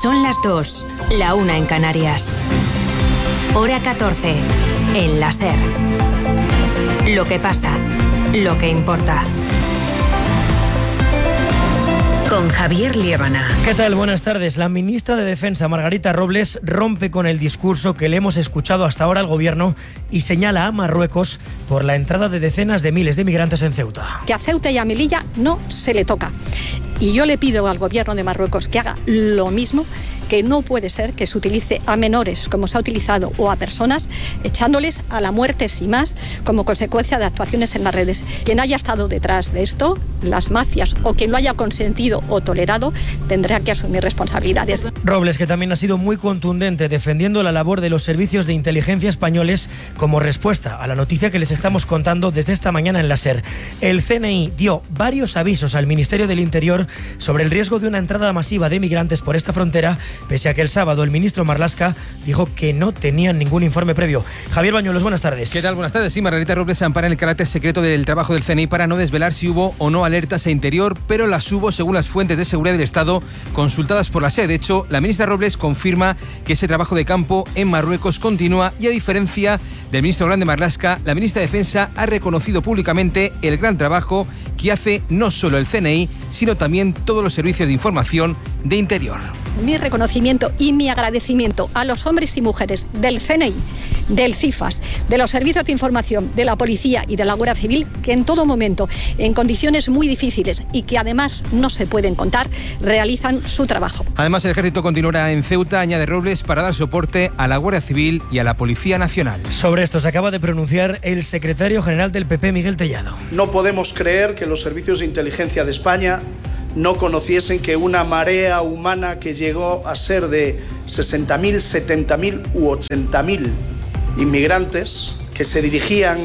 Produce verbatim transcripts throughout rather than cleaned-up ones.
Son las dos, la una en Canarias. Hora catorce, en la SER. Lo que pasa, lo que importa. Con Javier Liébana. ¿Qué tal? Buenas tardes. La ministra de Defensa, Margarita Robles, rompe con el discurso que le hemos escuchado hasta ahora al Gobierno y señala a Marruecos por la entrada de decenas de miles de migrantes en Ceuta. Que a Ceuta y a Melilla no se le toca. Y yo le pido al Gobierno de Marruecos que haga lo mismo, que no puede ser que se utilice a menores, como se ha utilizado, o a personas, echándoles a la muerte sin más, como consecuencia de actuaciones en las redes. Quien haya estado detrás de esto, las mafias, o quien lo haya consentido o tolerado, tendrá que asumir responsabilidades. Robles, que también ha sido muy contundente defendiendo la labor de los servicios de inteligencia españoles como respuesta a la noticia que les estamos contando desde esta mañana en la SER. El C N I dio varios avisos al Ministerio del Interior sobre el riesgo de una entrada masiva de migrantes por esta frontera, pese a que el sábado el ministro Marlaska dijo que no tenían ningún informe previo. Javier Bañuelos, buenas tardes. ¿Qué tal? Buenas tardes. Sí, Margarita Robles se ampara en el carácter secreto del trabajo del C N I para no desvelar si hubo o no alertas a Interior, pero las hubo según las fuentes de seguridad del Estado consultadas por la SER. De hecho, la ministra Robles confirma que ese trabajo de campo en Marruecos continúa y, a diferencia del ministro Grande Marlaska, la ministra de Defensa ha reconocido públicamente el gran trabajo que hace no solo el C N I, sino también todos los servicios de información de Interior. Mi reconocimiento y mi agradecimiento a los hombres y mujeres del C N I, del CIFAS, de los servicios de información, de la policía y de la Guardia Civil, que en todo momento, en condiciones muy difíciles y que además no se pueden contar, realizan su trabajo. Además, el Ejército continuará en Ceuta, añade Robles, para dar soporte a la Guardia Civil y a la Policía Nacional. Sobre esto se acaba de pronunciar el secretario general del P P, Miguel Tellado. No podemos creer que los servicios de inteligencia de España no conociesen que una marea humana que llegó a ser de sesenta mil, setenta mil u ochenta mil inmigrantes que se dirigían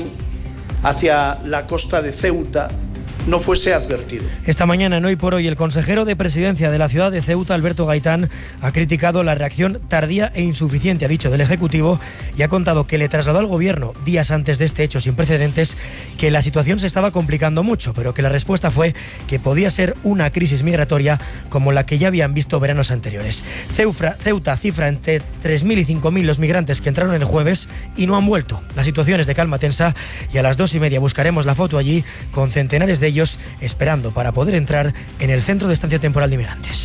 hacia la costa de Ceuta no fuese advertido. Esta mañana en Hoy por Hoy, el consejero de Presidencia de la ciudad de Ceuta, Alberto Gaitán, ha criticado la reacción tardía e insuficiente, ha dicho, del Ejecutivo, y ha contado que le trasladó al Gobierno, días antes de este hecho sin precedentes, que la situación se estaba complicando mucho, pero que la respuesta fue que podía ser una crisis migratoria como la que ya habían visto veranos anteriores. Ceufra, Ceuta cifra entre tres mil y cinco mil los migrantes que entraron el jueves y no han vuelto. La situación es de calma tensa y a las dos y media buscaremos la foto allí con centenares de ellos esperando para poder entrar en el Centro de Estancia Temporal de Inmigrantes.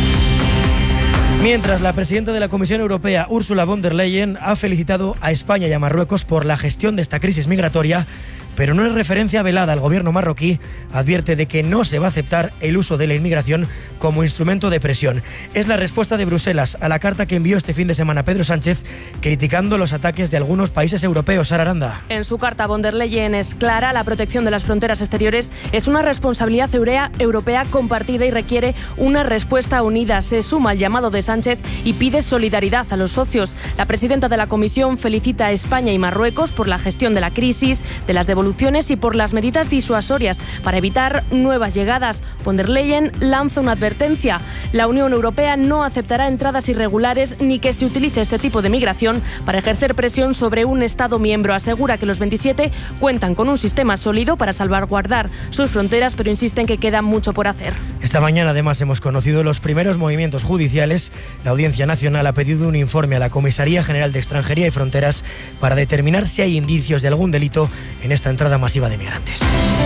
Mientras, la presidenta de la Comisión Europea, Ursula von der Leyen, ha felicitado a España y a Marruecos por la gestión de esta crisis migratoria, pero no es referencia velada. El gobierno marroquí advierte de que no se va a aceptar el uso de la inmigración como instrumento de presión. Es la respuesta de Bruselas a la carta que envió este fin de semana Pedro Sánchez criticando los ataques de algunos países europeos. Sara Aranda. En su carta, von der Leyen es clara: la protección de las fronteras exteriores es una responsabilidad europea compartida y requiere una respuesta unida. Se suma al llamado de Sánchez y pide solidaridad a los socios. La presidenta de la Comisión felicita a España y Marruecos por la gestión de la crisis, de las devoluciones y por las medidas disuasorias para evitar nuevas llegadas. Von der Leyen lanza una advertencia: la Unión Europea no aceptará entradas irregulares ni que se utilice este tipo de migración para ejercer presión sobre un Estado miembro. Asegura que los veintisiete cuentan con un sistema sólido para salvaguardar sus fronteras, pero insiste en que queda mucho por hacer. Esta mañana además hemos conocido los primeros movimientos judiciales. La Audiencia Nacional ha pedido un informe a la Comisaría General de Extranjería y Fronteras para determinar si hay indicios de algún delito en esta entrada masiva de migrantes.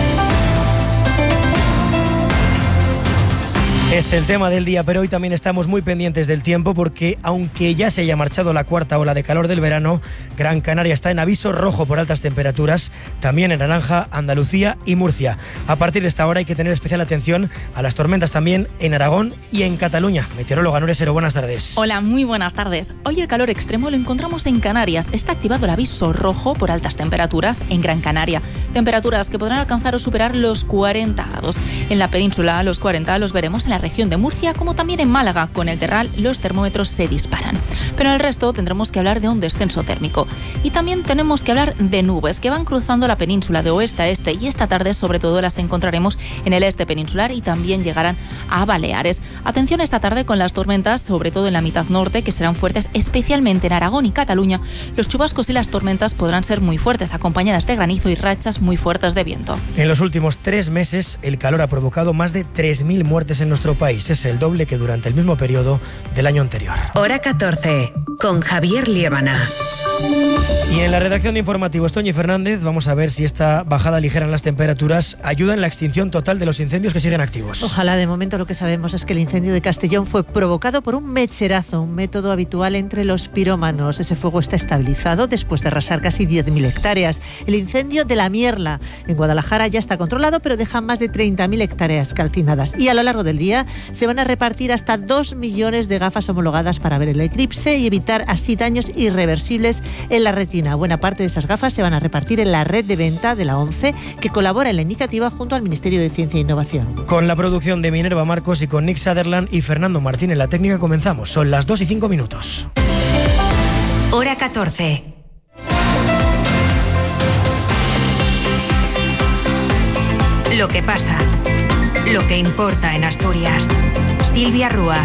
Es el tema del día, pero hoy también estamos muy pendientes del tiempo porque, aunque ya se haya marchado la cuarta ola de calor del verano, Gran Canaria está en aviso rojo por altas temperaturas, también en naranja Andalucía y Murcia. A partir de esta hora hay que tener especial atención a las tormentas también en Aragón y en Cataluña. Meteoróloga Nuria Hero, buenas tardes. Hola, muy buenas tardes. Hoy el calor extremo lo encontramos en Canarias. Está activado el aviso rojo por altas temperaturas en Gran Canaria. Temperaturas que podrán alcanzar o superar los cuarenta grados. En la península, los cuarenta los veremos en la región de Murcia, como también en Málaga. Con el Terral los termómetros se disparan. Pero en el resto tendremos que hablar de un descenso térmico. Y también tenemos que hablar de nubes que van cruzando la península de oeste a este, y esta tarde sobre todo las encontraremos en el este peninsular y también llegarán a Baleares. Atención esta tarde con las tormentas, sobre todo en la mitad norte, que serán fuertes especialmente en Aragón y Cataluña. Los chubascos y las tormentas podrán ser muy fuertes, acompañadas de granizo y rachas rachas muy fuertes de viento. En los últimos tres meses, el calor ha provocado más de tres mil muertes en nuestro país. Es el doble que durante el mismo periodo del año anterior. Hora catorce, con Javier Liébana. Y en la redacción de informativos, Toñi Fernández, vamos a ver si esta bajada ligera en las temperaturas ayuda en la extinción total de los incendios que siguen activos. Ojalá. De momento lo que sabemos es que el incendio de Castellón fue provocado por un mecherazo, un método habitual entre los pirómanos. Ese fuego está estabilizado después de arrasar casi diez mil hectáreas. El incendio de la Mierla en Guadalajara ya está controlado, pero deja más de treinta mil hectáreas calcinadas. Y a lo largo del día se van a repartir hasta dos millones de gafas homologadas para ver el eclipse y evitar así daños irreversibles en la retina. Buena parte de esas gafas se van a repartir en la red de venta de la ONCE, que colabora en la iniciativa junto al Ministerio de Ciencia e Innovación. Con la producción de Minerva Marcos y con Nick Sutherland y Fernando Martín en la técnica comenzamos. Son las dos y cinco minutos. Hora catorce. Lo que pasa, lo que importa en Asturias. Silvia Rúa.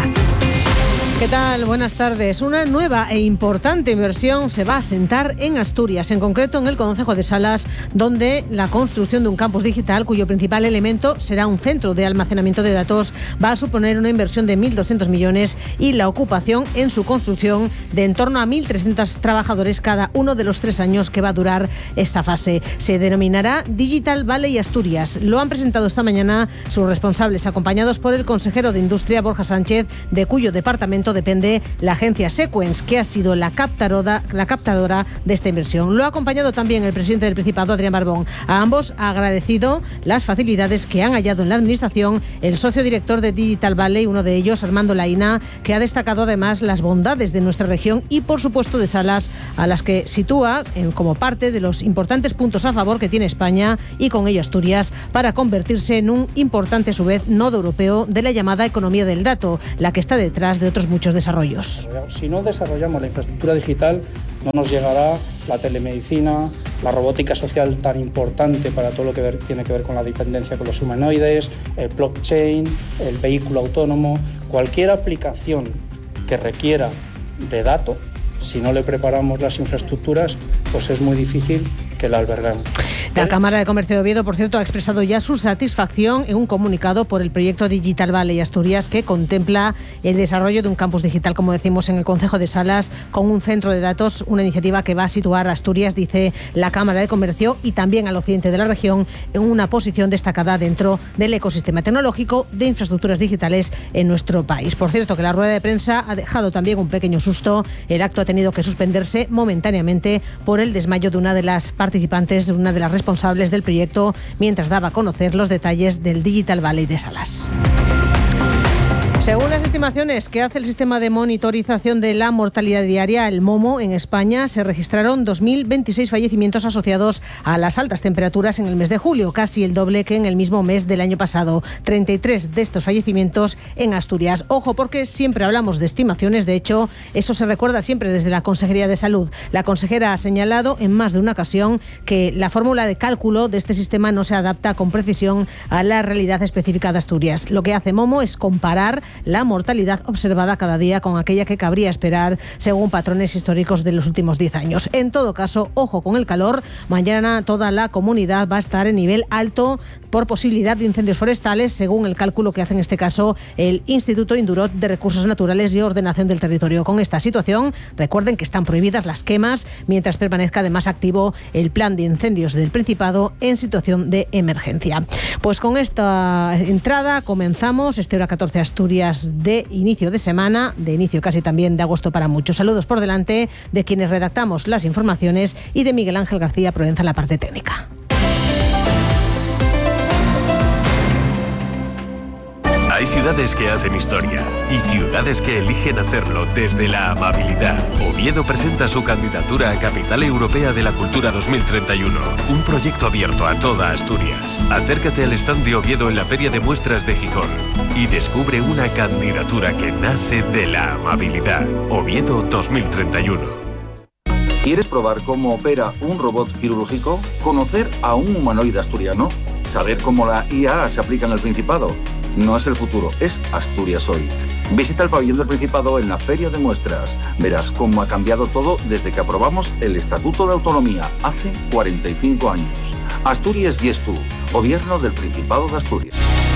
¿Qué tal? Buenas tardes. Una nueva e importante inversión se va a asentar en Asturias, en concreto en el concejo de Salas, donde la construcción de un campus digital, cuyo principal elemento será un centro de almacenamiento de datos, va a suponer una inversión de mil doscientos millones y la ocupación en su construcción de en torno a mil trescientos trabajadores cada uno de los tres años que va a durar esta fase. Se denominará Digital Valley Asturias. Lo han presentado esta mañana sus responsables, acompañados por el consejero de Industria, Borja Sánchez, de cuyo departamento depende la agencia Sequens, que ha sido la captadora, la captadora de esta inversión. Lo ha acompañado también el presidente del Principado, Adrián Barbón. A ambos ha agradecido las facilidades que han hallado en la administración el socio director de Digital Valley, uno de ellos, Armando Laína, que ha destacado además las bondades de nuestra región y, por supuesto, de Salas, a las que sitúa eh, como parte de los importantes puntos a favor que tiene España y con ello Asturias para convertirse en un importante, a su vez, nodo europeo de la llamada economía del dato, la que está detrás de otros muchos desarrollos. Si no desarrollamos la infraestructura digital, no nos llegará la telemedicina, la robótica social tan importante para todo lo que ver, tiene que ver con la dependencia con los humanoides, el blockchain, el vehículo autónomo, cualquier aplicación que requiera de datos. Si no le preparamos las infraestructuras, pues es muy difícil que la alberguemos. La Cámara de Comercio de Oviedo, por cierto, ha expresado ya su satisfacción en un comunicado por el proyecto Digital Valley Asturias, que contempla el desarrollo de un campus digital, como decimos, en el concejo de Salas, con un centro de datos, una iniciativa que va a situar a Asturias, dice la Cámara de Comercio, y también al occidente de la región, en una posición destacada dentro del ecosistema tecnológico de infraestructuras digitales en nuestro país. Por cierto, que la rueda de prensa ha dejado también un pequeño susto. El acto ha tenido que suspenderse momentáneamente por el desmayo de una de las participantes, de una de las responsables del proyecto, mientras daba a conocer los detalles del Digital Valley de Salas. Según las estimaciones que hace el sistema de monitorización de la mortalidad diaria, el MOMO, en España se registraron dos mil veintiséis fallecimientos asociados a las altas temperaturas en el mes de julio, casi el doble que en el mismo mes del año pasado. treinta y tres de estos fallecimientos en Asturias. Ojo, porque siempre hablamos de estimaciones, de hecho, eso se recuerda siempre desde la Consejería de Salud. La consejera ha señalado en más de una ocasión que la fórmula de cálculo de este sistema no se adapta con precisión a la realidad específica de Asturias. Lo que hace MOMO es comparar la mortalidad observada cada día con aquella que cabría esperar según patrones históricos de los últimos diez años. En todo caso, ojo con el calor. Mañana toda la comunidad va a estar en nivel alto por posibilidad de incendios forestales, según el cálculo que hace en este caso el Instituto Indurot de Recursos Naturales y Ordenación del Territorio. Con esta situación, recuerden que están prohibidas las quemas mientras permanezca además activo el plan de incendios del Principado en situación de emergencia. Pues con esta entrada comenzamos este Hora catorce Asturias de inicio de semana, de inicio casi también de agosto para muchos. Saludos por delante de quienes redactamos las informaciones y de Miguel Ángel García Provenza en la parte técnica. Hay ciudades que hacen historia y ciudades que eligen hacerlo desde la amabilidad. Oviedo presenta su candidatura a Capital Europea de la Cultura dos mil treinta y uno, un proyecto abierto a toda Asturias. Acércate al stand de Oviedo en la Feria de Muestras de Gijón y descubre una candidatura que nace de la amabilidad. Oviedo dos mil treinta y uno. ¿Quieres probar cómo opera un robot quirúrgico? ¿Conocer a un humanoide asturiano? ¿Saber cómo la I A se aplica en el Principado? No es el futuro, es Asturias hoy. Visita el pabellón del Principado en la Feria de Muestras. Verás cómo ha cambiado todo desde que aprobamos el Estatuto de Autonomía hace cuarenta y cinco años. Asturias y es tú, Gobierno del Principado de Asturias.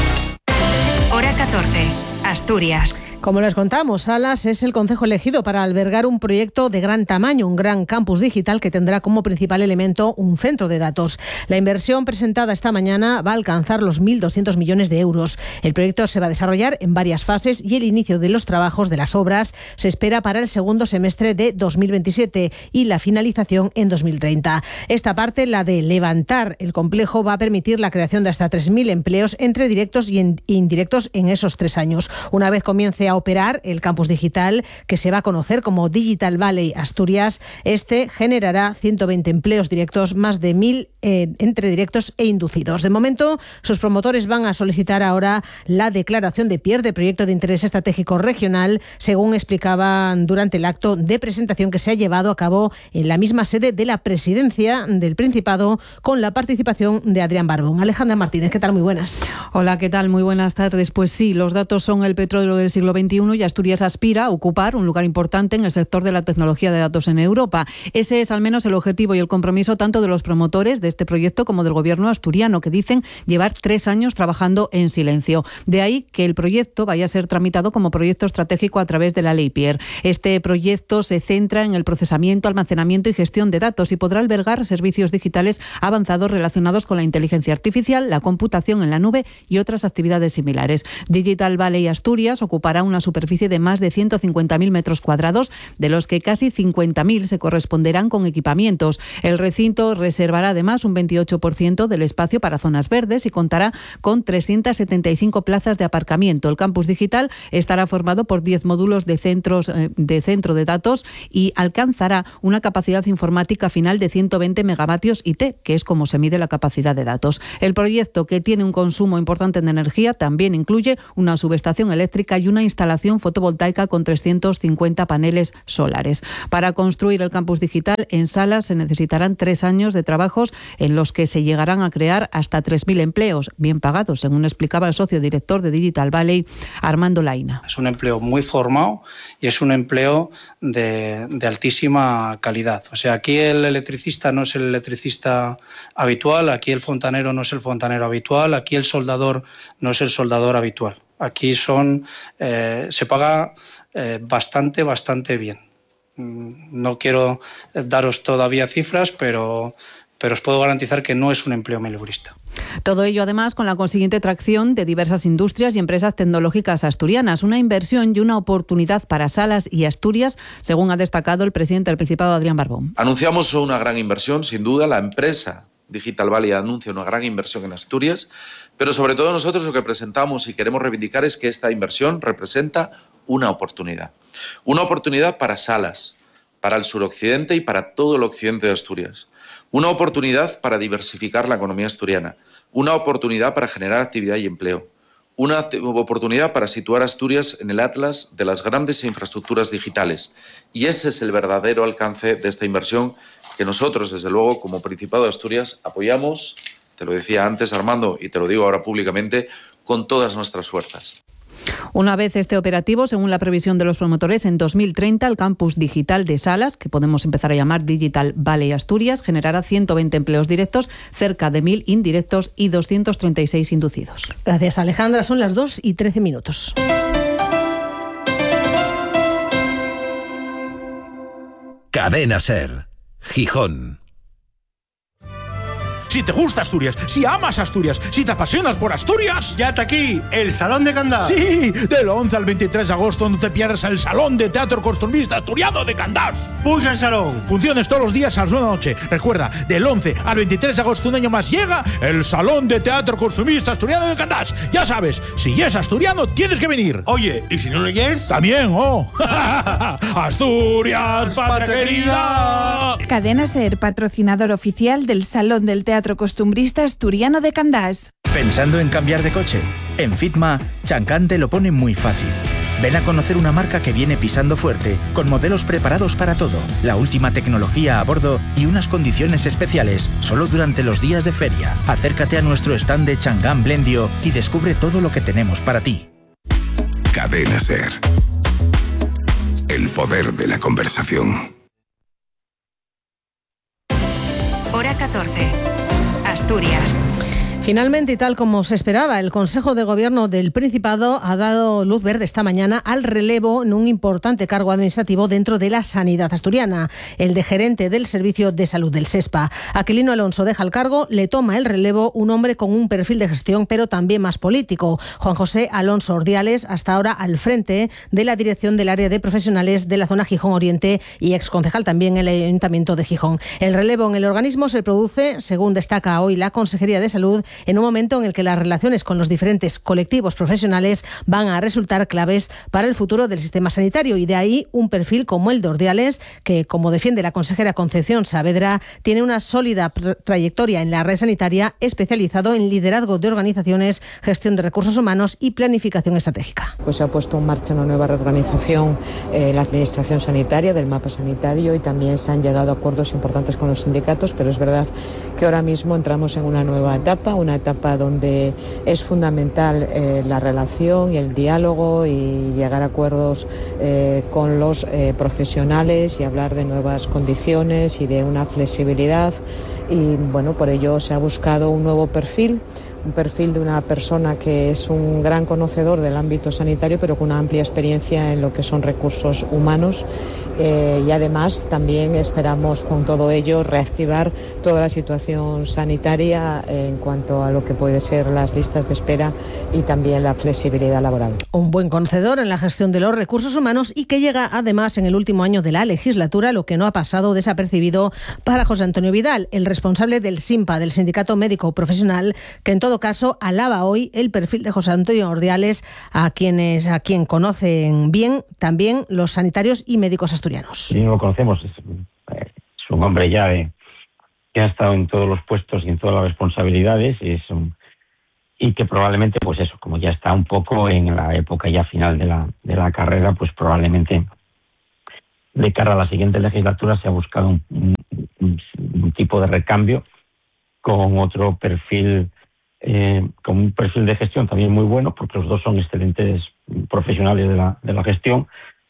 Hora catorce, Asturias. Como les contamos, Salas es el concejo elegido para albergar un proyecto de gran tamaño, un gran campus digital que tendrá como principal elemento un centro de datos. La inversión presentada esta mañana va a alcanzar los mil doscientos millones de euros. El proyecto se va a desarrollar en varias fases y el inicio de los trabajos de las obras se espera para el segundo semestre de dos mil veintisiete y la finalización en dos mil treinta. Esta parte, la de levantar el complejo, va a permitir la creación de hasta tres mil empleos entre directos y indirectos en esos tres años. Una vez comience a operar el campus digital, que se va a conocer como Digital Valley Asturias, este generará ciento veinte empleos directos, más de mil eh, entre directos e inducidos. De momento, sus promotores van a solicitar ahora la declaración de P I E R de Proyecto de Interés Estratégico Regional, según explicaban durante el acto de presentación que se ha llevado a cabo en la misma sede de la Presidencia del Principado, con la participación de Adrián Barbón. Alejandra Martínez, ¿qué tal? Muy buenas. Hola, ¿qué tal? Muy buenas tardes. Pues sí, los datos son el petróleo del siglo veintiuno y Asturias aspira a ocupar un lugar importante en el sector de la tecnología de datos en Europa. Ese es al menos el objetivo y el compromiso tanto de los promotores de este proyecto como del gobierno asturiano, que dicen llevar tres años trabajando en silencio. De ahí que el proyecto vaya a ser tramitado como proyecto estratégico a través de la ley P I E R. Este proyecto se centra en el procesamiento, almacenamiento y gestión de datos y podrá albergar servicios digitales avanzados relacionados con la inteligencia artificial, la computación en la nube y otras actividades similares. Digital Valley Asturias ocupará una superficie de más de ciento cincuenta mil metros cuadrados, de los que casi cincuenta mil se corresponderán con equipamientos. El recinto reservará además un veintiocho por ciento del espacio para zonas verdes y contará con trescientas setenta y cinco plazas de aparcamiento. El campus digital estará formado por diez módulos de centros eh, de centro de datos y alcanzará una capacidad informática final de ciento veinte megavatios I T, que es como se mide la capacidad de datos. El proyecto, que tiene un consumo importante de energía, también incluye una subestación eléctrica y una instalación fotovoltaica con trescientos cincuenta paneles solares. Para construir el campus digital en Salas se necesitarán tres años de trabajos en los que se llegarán a crear hasta tres mil empleos, bien pagados, según explicaba el socio director de Digital Valley, Armando Laina. Es un empleo muy formado y es un empleo de, de altísima calidad. O sea, aquí el electricista no es el electricista habitual, aquí el fontanero no es el fontanero habitual, aquí el soldador no es el soldador habitual. Aquí son eh, se paga eh, bastante, bastante bien. No quiero daros todavía cifras, pero, pero os puedo garantizar que no es un empleo mileurista. Todo ello, además, con la consiguiente tracción de diversas industrias y empresas tecnológicas asturianas. Una inversión y una oportunidad para Salas y Asturias, según ha destacado el presidente del Principado, Adrián Barbón. Anunciamos una gran inversión, sin duda. La empresa Digital Valley anuncia una gran inversión en Asturias, pero sobre todo nosotros lo que presentamos y queremos reivindicar es que esta inversión representa una oportunidad. Una oportunidad para Salas, para el suroccidente y para todo el occidente de Asturias. Una oportunidad para diversificar la economía asturiana. Una oportunidad para generar actividad y empleo. Una oportunidad para situar a Asturias en el atlas de las grandes infraestructuras digitales. Y ese es el verdadero alcance de esta inversión que nosotros, desde luego, como Principado de Asturias, apoyamos, te lo decía antes, Armando, y te lo digo ahora públicamente, con todas nuestras fuerzas. Una vez este operativo, según la previsión de los promotores, en dos mil treinta el campus digital de Salas, que podemos empezar a llamar Digital Valley Asturias, generará ciento veinte empleos directos, cerca de mil indirectos y doscientos treinta y seis inducidos. Gracias, Alejandra. Son las dos y trece minutos. Cadena SER, Gijón. Si te gusta Asturias, si amas Asturias, si te apasionas por Asturias... ¡Ya está aquí! ¡El Salón de Candás! Sí, del once al veintitrés de agosto no te pierdas el Salón de Teatro Costumbrista Asturiano de Candás. ¡Puja el salón! Funciones todos los días a las nueve de la noche. Recuerda, del once al veintitrés de agosto un año más llega el Salón de Teatro Costumbrista Asturiano de Candás. Ya sabes, si es asturiano, tienes que venir. Oye, ¿y si no lo es? También, oh. Asturias, patria querida. Cadena SER, patrocinador oficial del Salón del Teatro Costumbrista Asturiano de Candás. ¿Pensando en cambiar de coche? En Fitma, Chancán te lo pone muy fácil. Ven a conocer una marca que viene pisando fuerte, con modelos preparados para todo, la última tecnología a bordo y unas condiciones especiales, solo durante los días de feria. Acércate a nuestro stand de Changán Blendio y descubre todo lo que tenemos para ti. Cadena SER. El poder de la conversación. Hora catorce. Asturias. Finalmente, y tal como se esperaba, el Consejo de Gobierno del Principado ha dado luz verde esta mañana al relevo en un importante cargo administrativo dentro de la sanidad asturiana, el de gerente del Servicio de Salud del SESPA. Aquilino Alonso deja el cargo, le toma el relevo un hombre con un perfil de gestión, pero también más político, Juan José Alonso Ordiales, hasta ahora al frente de la dirección del área de profesionales de la zona Gijón Oriente y exconcejal también en el Ayuntamiento de Gijón. El relevo en el organismo se produce, según destaca hoy la Consejería de Salud, en un momento en el que las relaciones con los diferentes colectivos profesionales van a resultar claves para el futuro del sistema sanitario, y de ahí un perfil como el de Ordiales, que, como defiende la consejera Concepción Saavedra, tiene una sólida trayectoria en la red sanitaria, especializado en liderazgo de organizaciones, gestión de recursos humanos y planificación estratégica. Pues se ha puesto en marcha una nueva reorganización en eh, la administración sanitaria, del mapa sanitario, y también se han llegado a acuerdos importantes con los sindicatos, pero es verdad que ahora mismo entramos en una nueva etapa, una etapa donde es fundamental eh, la relación y el diálogo y llegar a acuerdos eh, con los eh, profesionales y hablar de nuevas condiciones y de una flexibilidad, y bueno, por ello se ha buscado un nuevo perfil, un perfil de una persona que es un gran conocedor del ámbito sanitario, pero con una amplia experiencia en lo que son recursos humanos. Eh, y además también esperamos con todo ello reactivar toda la situación sanitaria en cuanto a lo que puede ser las listas de espera y también la flexibilidad laboral. Un buen conocedor en la gestión de los recursos humanos y que llega además en el último año de la legislatura, lo que no ha pasado desapercibido para José Antonio Vidal, el responsable del SIMPA, del Sindicato Médico Profesional, que en todo caso alaba hoy el perfil de José Antonio Ordiales, a quienes a quien conocen bien también los sanitarios y médicos asturianos. Sí, lo conocemos, es, es un hombre ya de, que ha estado en todos los puestos y en todas las responsabilidades, y, es un, y que probablemente, pues eso, como ya está un poco en la época ya final de la, de la carrera, pues probablemente de cara a la siguiente legislatura se ha buscado un, un, un tipo de recambio con otro perfil, eh, con un perfil de gestión también muy bueno, porque los dos son excelentes profesionales de la, de la gestión,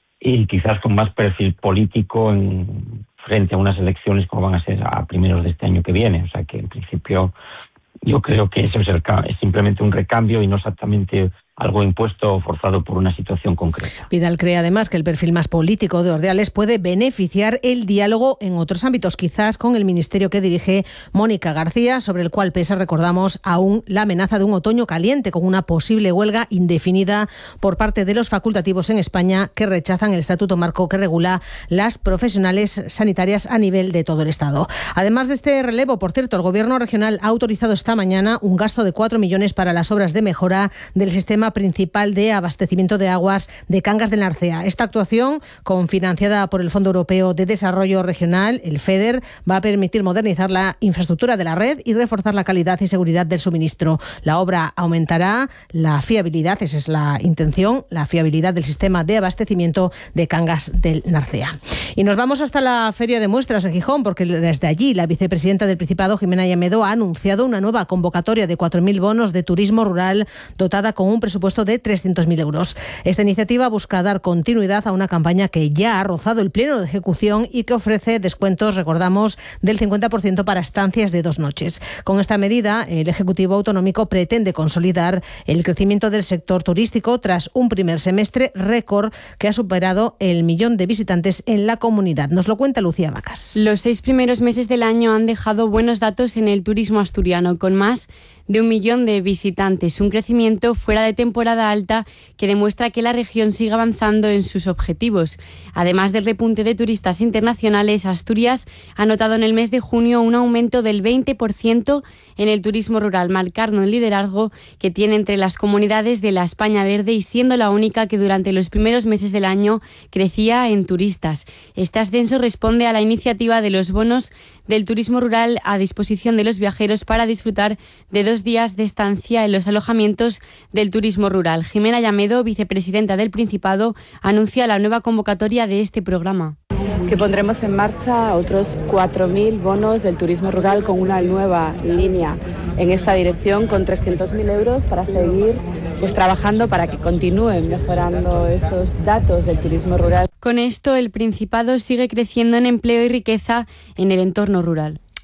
y quizás con más perfil político en frente a unas elecciones como van a ser a primeros de este año que viene. O sea que en principio yo creo que eso es, el, es simplemente un recambio y no exactamente algo impuesto o forzado por una situación concreta. Vidal cree además que el perfil más político de Ordiales puede beneficiar el diálogo en otros ámbitos, quizás con el ministerio que dirige Mónica García, sobre el cual pesa, recordamos, aún la amenaza de un otoño caliente con una posible huelga indefinida por parte de los facultativos en España, que rechazan el estatuto marco que regula las profesionales sanitarias a nivel de todo el Estado. Además de este relevo, por cierto, el Gobierno regional ha autorizado esta mañana un gasto de cuatro millones para las obras de mejora del sistema principal de abastecimiento de aguas de Cangas del Narcea. Esta actuación, confinanciada por el Fondo Europeo de Desarrollo Regional, el FEDER, va a permitir modernizar la infraestructura de la red y reforzar la calidad y seguridad del suministro. La obra aumentará la fiabilidad, esa es la intención, la fiabilidad del sistema de abastecimiento de Cangas del Narcea. Y nos vamos hasta la Feria de Muestras en Gijón, porque desde allí la vicepresidenta del Principado, Jimena Llamedo, ha anunciado una nueva convocatoria de cuatro mil bonos de turismo rural dotada con un presupuesto de trescientos mil euros. Esta iniciativa busca dar continuidad a una campaña que ya ha rozado el pleno de ejecución y que ofrece descuentos, recordamos, del cincuenta por ciento para estancias de dos noches. Con esta medida, el Ejecutivo Autonómico pretende consolidar el crecimiento del sector turístico tras un primer semestre récord que ha superado el millón de visitantes en la comunidad. Nos lo cuenta Lucía Vacas. Los seis primeros meses del año han dejado buenos datos en el turismo asturiano, con más de un millón de visitantes, un crecimiento fuera de temporada alta que demuestra que la región sigue avanzando en sus objetivos. Además del repunte de turistas internacionales, Asturias ha notado en el mes de junio un aumento del veinte por ciento en el turismo rural, marcando el liderazgo que tiene entre las comunidades de la España Verde y siendo la única que durante los primeros meses del año crecía en turistas. Este ascenso responde a la iniciativa de los bonos del turismo rural a disposición de los viajeros para disfrutar de dos días de estancia en los alojamientos del turismo rural. Jimena Llamedo, vicepresidenta del Principado, anuncia la nueva convocatoria de este programa. Que pondremos en marcha otros cuatro mil bonos del turismo rural con una nueva línea en esta dirección con trescientos mil euros para seguir pues, trabajando para que continúen mejorando esos datos del turismo rural. Con esto, el Principado sigue creciendo en empleo y riqueza en el entorno rural.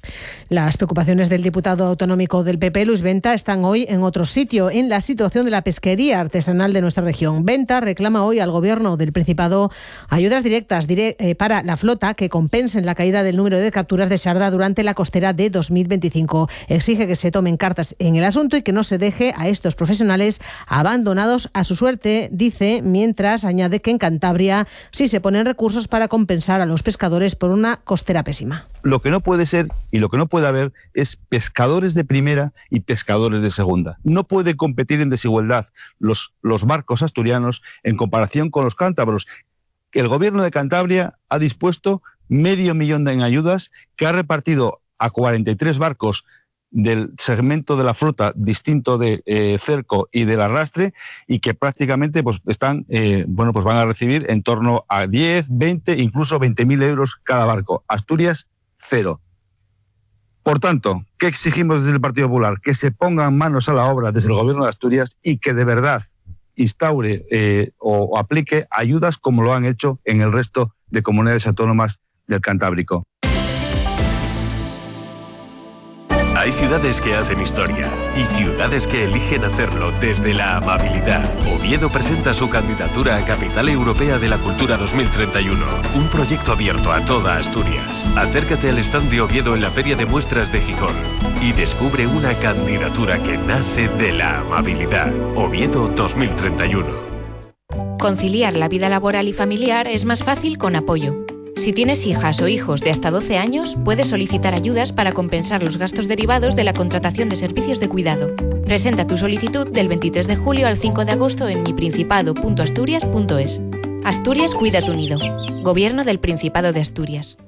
Las preocupaciones del diputado autonómico del P P, Luis Venta, están hoy en otro sitio, en la situación de la pesquería artesanal de nuestra región. Venta reclama hoy al Gobierno del Principado ayudas directas dire- eh, para la flota que compensen la caída del número de capturas de sarda durante la costera de dos mil veinticinco. Exige que se tomen cartas en el asunto y que no se deje a estos profesionales abandonados a su suerte, dice, mientras añade que en Cantabria sí se ponen recursos para compensar a los pescadores por una costera pésima. Lo que no puede ser y lo que no puede haber es pescadores de primera y pescadores de segunda. No puede competir en desigualdad los, los barcos asturianos en comparación con los cántabros. El Gobierno de Cantabria ha dispuesto medio millón de en ayudas que ha repartido a cuarenta y tres barcos del segmento de la flota distinto de eh, cerco y del arrastre, y que prácticamente pues están eh, bueno pues van a recibir en torno a diez, veinte, incluso veinte mil euros cada barco. Asturias, cero. Por tanto, ¿qué exigimos desde el Partido Popular? Que se pongan manos a la obra desde el Gobierno de Asturias y que de verdad instaure eh, o, o aplique ayudas como lo han hecho en el resto de comunidades autónomas del Cantábrico. Hay ciudades que hacen historia y ciudades que eligen hacerlo desde la amabilidad. Oviedo presenta su candidatura a Capital Europea de la Cultura dos mil treinta y uno, un proyecto abierto a toda Asturias. Acércate al stand de Oviedo en la Feria de Muestras de Gijón y descubre una candidatura que nace de la amabilidad. Oviedo dos mil treinta y uno. Conciliar la vida laboral y familiar es más fácil con Apoyo. Si tienes hijas o hijos de hasta doce años, puedes solicitar ayudas para compensar los gastos derivados de la contratación de servicios de cuidado. Presenta tu solicitud del veintitrés de julio al cinco de agosto en miprincipado punto asturias punto es. Asturias cuida tu nido. Gobierno del Principado de Asturias.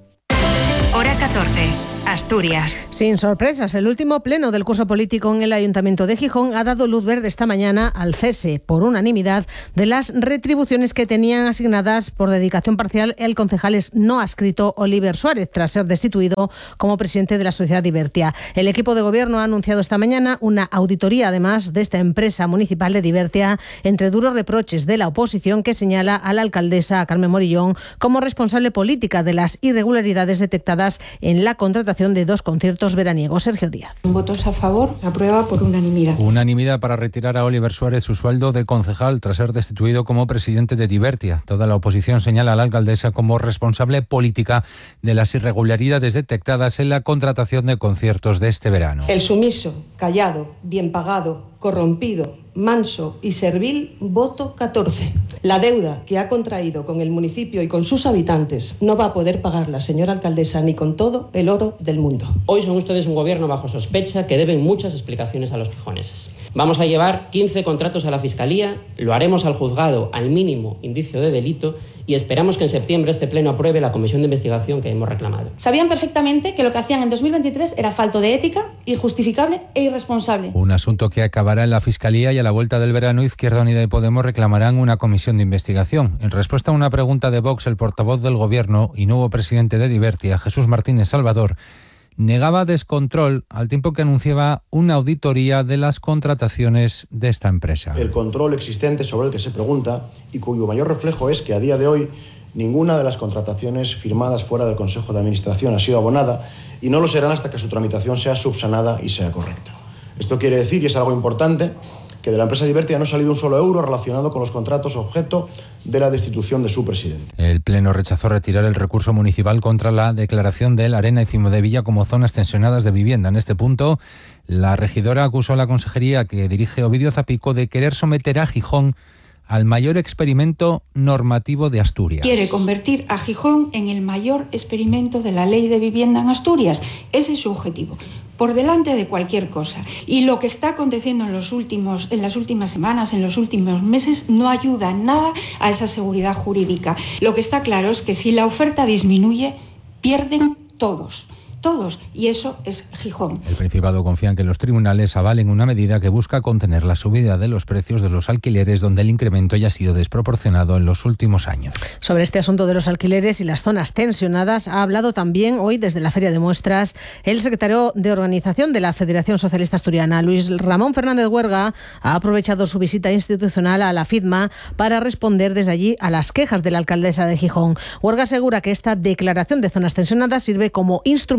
Hora catorce. Asturias. Sin sorpresas, el último pleno del curso político en el Ayuntamiento de Gijón ha dado luz verde esta mañana al cese, por unanimidad, de las retribuciones que tenían asignadas por dedicación parcial el concejal no adscrito Oliver Suárez, tras ser destituido como presidente de la Sociedad Divertia. El equipo de gobierno ha anunciado esta mañana una auditoría, además, de esta empresa municipal de Divertia, entre duros reproches de la oposición que señala a la alcaldesa Carmen Morillón como responsable política de las irregularidades detectadas en la contratación de dos conciertos veraniegos. Sergio Díaz. Votos a favor, se aprueba por unanimidad. Unanimidad para retirar a Oliver Suárez su sueldo de concejal tras ser destituido como presidente de Divertia. Toda la oposición señala a la alcaldesa como responsable política de las irregularidades detectadas en la contratación de conciertos de este verano. El sumiso, callado, bien pagado, corrompido, manso y servil, voto catorce. La deuda que ha contraído con el municipio y con sus habitantes no va a poder pagarla, señora alcaldesa, ni con todo el oro del mundo. Hoy son ustedes un gobierno bajo sospecha que deben muchas explicaciones a los gijoneses. Vamos a llevar quince contratos a la Fiscalía, lo haremos al juzgado al mínimo indicio de delito y esperamos que en septiembre este pleno apruebe la comisión de investigación que hemos reclamado. Sabían perfectamente que lo que hacían en dos mil veintitrés era falto de ética, injustificable e irresponsable. Un asunto que acabará en la Fiscalía y a la vuelta del verano Izquierda Unida y Podemos reclamarán una comisión de investigación. En respuesta a una pregunta de Vox, el portavoz del Gobierno y nuevo presidente de Divertia, Jesús Martínez Salvador, negaba descontrol al tiempo que anunciaba una auditoría de las contrataciones de esta empresa. El control existente sobre el que se pregunta y cuyo mayor reflejo es que a día de hoy ninguna de las contrataciones firmadas fuera del Consejo de Administración ha sido abonada y no lo serán hasta que su tramitación sea subsanada y sea correcta. Esto quiere decir, y es algo importante, que de la empresa Divertia no ha salido un solo euro relacionado con los contratos objeto de la destitución de su presidente. El Pleno rechazó retirar el recurso municipal contra la declaración de La Arena y Cimodevilla como zonas tensionadas de vivienda. En este punto, la regidora acusó a la consejería que dirige Ovidio Zapico de querer someter a Gijón al mayor experimento normativo de Asturias. Quiere convertir a Gijón en el mayor experimento de la ley de vivienda en Asturias. Ese es su objetivo, por delante de cualquier cosa. Y lo que está aconteciendo en, los últimos, en las últimas semanas, en los últimos meses, no ayuda nada a esa seguridad jurídica. Lo que está claro es que si la oferta disminuye, pierden todos. Todos, y eso es Gijón. El Principado confía en que los tribunales avalen una medida que busca contener la subida de los precios de los alquileres, donde el incremento ya ha sido desproporcionado en los últimos años. Sobre este asunto de los alquileres y las zonas tensionadas ha hablado también hoy desde la Feria de Muestras el secretario de Organización de la Federación Socialista Asturiana, Luis Ramón Fernández Huerga. Ha aprovechado su visita institucional a la FIDMA para responder desde allí a las quejas de la alcaldesa de Gijón. Huerga asegura que esta declaración de zonas tensionadas sirve como instrumento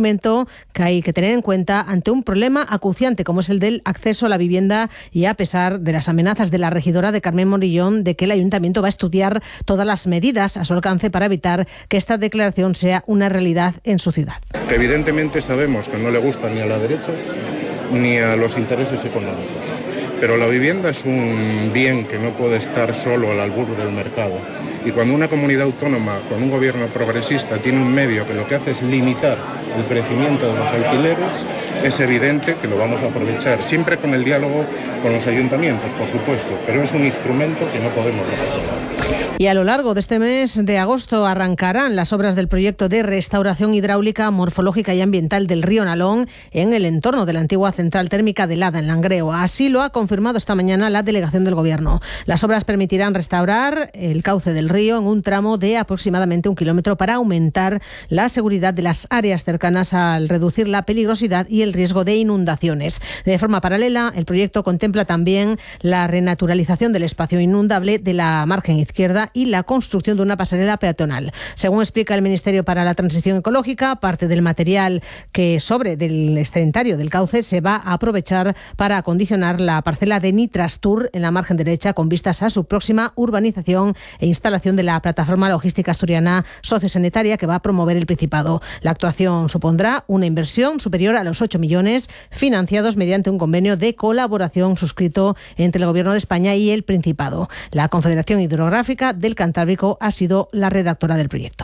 elemento que hay que tener en cuenta ante un problema acuciante como es el del acceso a la vivienda, y a pesar de las amenazas de la regidora de Carmen Morillón de que el ayuntamiento va a estudiar todas las medidas a su alcance para evitar que esta declaración sea una realidad en su ciudad. Evidentemente sabemos que no le gusta ni a la derecha ni a los intereses económicos, pero la vivienda es un bien que no puede estar solo al albur del mercado. Y cuando una comunidad autónoma con un gobierno progresista tiene un medio que lo que hace es limitar el crecimiento de los alquileres, es evidente que lo vamos a aprovechar, siempre con el diálogo con los ayuntamientos, por supuesto, pero es un instrumento que no podemos dejar. Y a lo largo de este mes de agosto arrancarán las obras del proyecto de restauración hidráulica, morfológica y ambiental del río Nalón en el entorno de la antigua central térmica de Lada, en Langreo. Así lo ha confirmado esta mañana la delegación del Gobierno. Las obras permitirán restaurar el cauce del río en un tramo de aproximadamente un kilómetro para aumentar la seguridad de las áreas cercanas al reducir la peligrosidad y el riesgo de inundaciones. De forma paralela, el proyecto contempla también la renaturalización del espacio inundable de la margen izquierda y la construcción de una pasarela peatonal. Según explica el Ministerio para la Transición Ecológica, parte del material que sobre del excedentario del cauce se va a aprovechar para acondicionar la parcela de Nitrastur en la margen derecha con vistas a su próxima urbanización e instalación de la plataforma logística asturiana sociosanitaria que va a promover el Principado. La actuación supondrá una inversión superior a los ocho millones, financiados mediante un convenio de colaboración suscrito entre el Gobierno de España y el Principado. La Confederación Hidrográfica del Cantábrico ha sido la redactora del proyecto.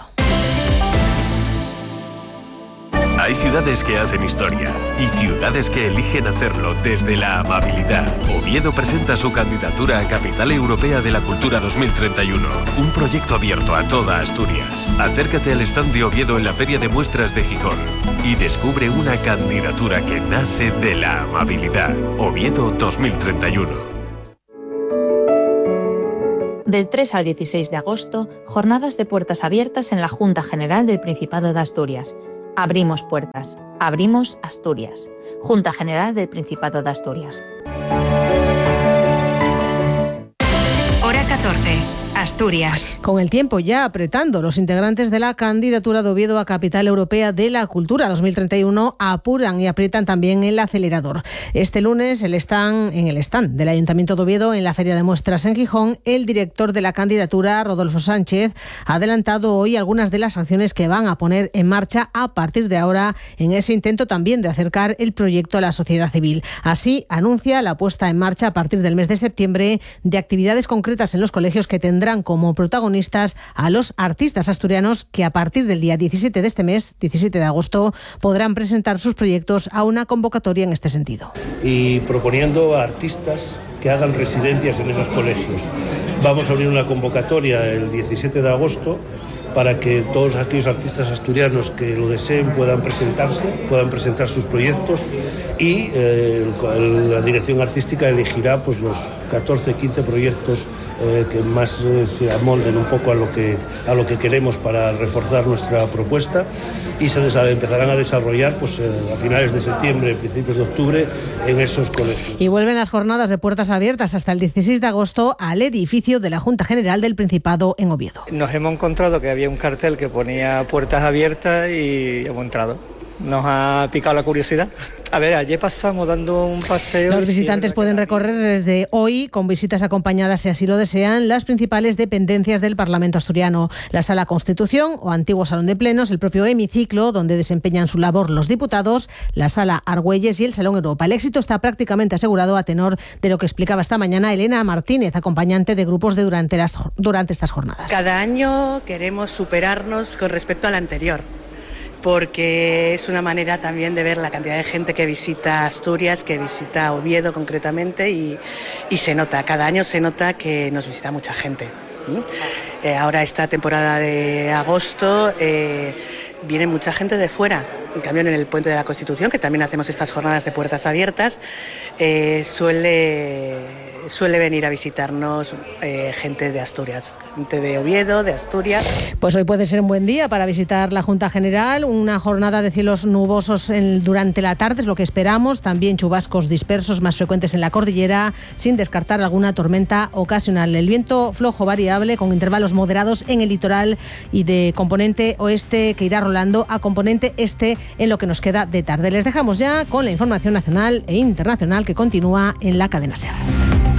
Hay ciudades que hacen historia y ciudades que eligen hacerlo desde la amabilidad. Oviedo presenta su candidatura a Capital Europea de la Cultura dos mil treinta y uno, un proyecto abierto a toda Asturias. Acércate al stand de Oviedo en la Feria de Muestras de Gijón y descubre una candidatura que nace de la amabilidad. Oviedo dos mil treinta y uno. Del tres al dieciséis de agosto, jornadas de puertas abiertas en la Junta General del Principado de Asturias. Abrimos puertas, abrimos Asturias. Junta General del Principado de Asturias. Hora catorce. Asturias. Con el tiempo ya apretando, los integrantes de la candidatura de Oviedo a Capital Europea de la Cultura dos mil treinta y uno apuran y aprietan también el acelerador. Este lunes el stand, en el stand del Ayuntamiento de Oviedo, en la Feria de Muestras en Gijón, el director de la candidatura, Rodolfo Sánchez, ha adelantado hoy algunas de las acciones que van a poner en marcha a partir de ahora en ese intento también de acercar el proyecto a la sociedad civil. Así anuncia la puesta en marcha a partir del mes de septiembre de actividades concretas en los colegios que tendrán como protagonistas a los artistas asturianos que a partir del día diecisiete de este mes, diecisiete de agosto, podrán presentar sus proyectos a una convocatoria en este sentido. Y proponiendo a artistas que hagan residencias en esos colegios. Vamos a abrir una convocatoria el diecisiete de agosto para que todos aquellos artistas asturianos que lo deseen puedan presentarse, puedan presentar sus proyectos y eh, la dirección artística elegirá pues, los catorce, quince proyectos eh, que más eh, se amolden un poco a lo que a lo que queremos para reforzar nuestra propuesta y se empezarán a desarrollar pues, eh, a finales de septiembre, principios de octubre en esos colegios. Y vuelven las jornadas de puertas abiertas hasta el dieciséis de agosto al edificio de la Junta General del Principado en Oviedo. Nos hemos encontrado que había un cartel que ponía puertas abiertas y hemos entrado. Nos ha picado la curiosidad. A ver, ayer pasamos dando un paseo. Los visitantes pueden recorrer desde hoy, con visitas acompañadas si así lo desean, las principales dependencias del Parlamento asturiano. La Sala Constitución o antiguo Salón de Plenos, el propio hemiciclo donde desempeñan su labor los diputados, la Sala Argüelles y el Salón Europa. El éxito está prácticamente asegurado a tenor de lo que explicaba esta mañana Elena Martínez, acompañante de grupos de durante, las, durante estas jornadas. Cada año queremos superarnos con respecto al anterior, porque es una manera también de ver la cantidad de gente que visita Asturias, que visita Oviedo concretamente, y, y se nota, cada año se nota que nos visita mucha gente. ¿Mm? Eh, ahora esta temporada de agosto eh, viene mucha gente de fuera. En cambio, en el Puente de la Constitución, que también hacemos estas jornadas de puertas abiertas, eh, suele suele venir a visitarnos eh, gente de Asturias, gente de Oviedo, de Asturias. Pues hoy puede ser un buen día para visitar la Junta General, una jornada de cielos nubosos en, durante la tarde es lo que esperamos, también chubascos dispersos más frecuentes en la cordillera, sin descartar alguna tormenta ocasional. El viento flojo variable con intervalos moderados en el litoral y de componente oeste que irá rolando a componente este en lo que nos queda de tarde. Les dejamos ya con la información nacional e internacional que continúa en la cadena SER.